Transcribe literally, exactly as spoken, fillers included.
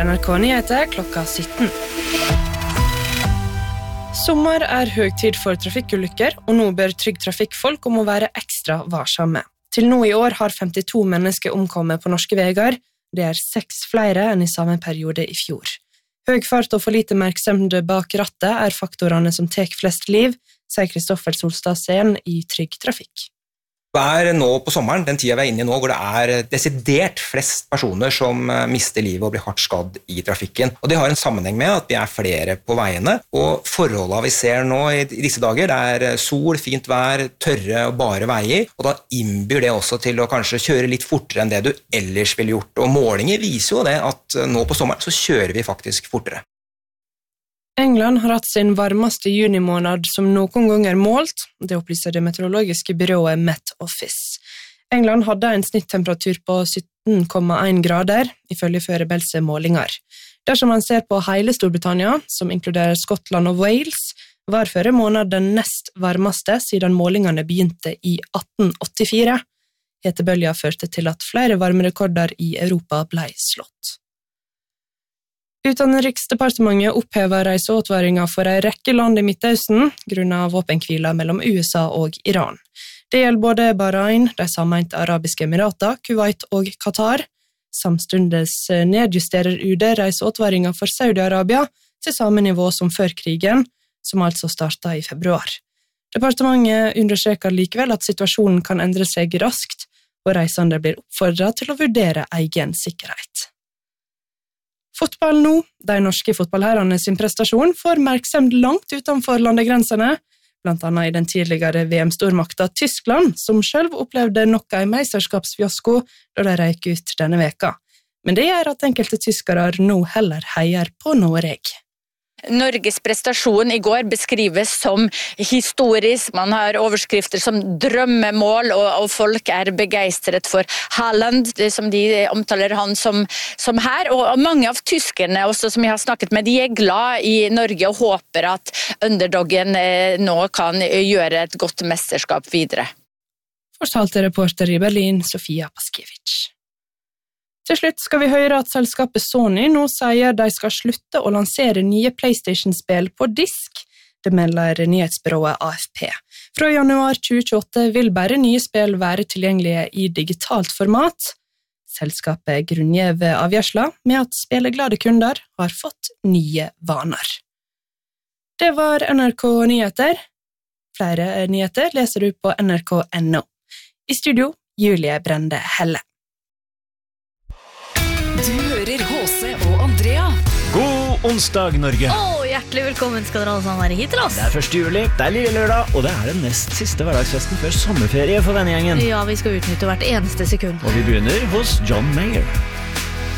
N R K Nyheter klokka sytten. Sommer er høgtid for trafikkulykker, og nå bør Trygg Trafikk-folk om å være ekstra varsomme. Til nå i år har femtito mennesker omkommet på norske veier. Det er seks flere enn i samme periode i fjor. Høg fart og for lite merksemd bak rattet er faktorene som tek flest liv, sier Kristoffer Solstad-Sen i Trygg Trafikk. Det er nå på sommeren, den tida vi er inne i nå, hvor det er desidert flest personer som mister livet og blir hardt skadd i trafikken. Og det har en sammenheng med at vi er flere på veiene, og forholdene vi ser nå i disse dager, det er sol, fint vær, tørre og bare veier, og da innbyr det også til å kanskje kjøre litt fortere enn det du ellers ville gjort. Og målinger viser jo det at nå på sommeren så kjører vi faktisk fortere. England har hatt sin varmeste junimåned som noen gang er målt, det opplyser det meteorologiske byrået Met Office. England hadde en snittemperatur på sytten komma én grader, ifølge Förebelse målinger. Dersom man ser på hele Storbritannia, som inkluderer Skottland og Wales, var førre måned den nest varmeste siden målingene begynte i atten åttifire. Hetebølja førte til at flere varmerekorder i Europa ble slått. Utenriksdepartementet opphever reiseåtvaringa for en rekke land i Midtøsten grunnet våpenkvila mellom U S A og Iran. Det gjelder både Bahrain, de sammeinte arabiske emirater, Kuwait og Qatar. Samstundes nedjusterer U D reiseåtvaringa for Saudi-Arabia til samme nivå som før krigen, som altså startet i februar. Departementet understreker likevel at situasjonen kan endre seg raskt, og reisende blir oppfordret til å vurdere egen sikkerhet. Fotball nå, de norske fotballherrene sin prestasjon får merksemd langt utenfor landegrensene, blant annet i den tidligere V M-stormakta Tyskland, som selv opplevde nok en meisterskapsfiasko da de røyk ut denne veka. Men det gjør at enkelte tyskere nå heller heier på Norge. Norges prestasjon i går beskrives som historisk, man har overskrifter som drømmemål, og, og folk er begeistret for Haaland, det som de omtaler han som, som her, og, og mange av tyskerne også som jeg har snakket med, de er glad i Norge og håper at underdoggen eh, nå kan gjøre et godt mesterskap videre. Fortalte reporter i Berlin, Sofia Paskiewicz. Til slutt skal vi høre at selskapet Sony nå sier de skal slutte å lansere nye PlayStation-spill på disk. Det melder nyhetsbyrået A F P. Fra januar tjue tjueåtte vil bare nye spill være tilgjengelige i digitalt format. Selskapet grunngjev avgjørsla med at spilleglade kunder har fått nye vaner. Det var N R K Nyheter. Flere nyheter leser du på N R K punktum N O. I studio, Julie Brende Helle. Du hører H C og Andrea. God onsdag, Norge. Åh, hjertelig velkommen skal dere alle sammen være hit til oss. Det er første juli, det er lille lørdag, og det er den nest siste hverdagsfesten før sommerferie for vennegjengen. Ja, vi skal utnytte hvert eneste sekund. Og vi begynner hos John Mayer.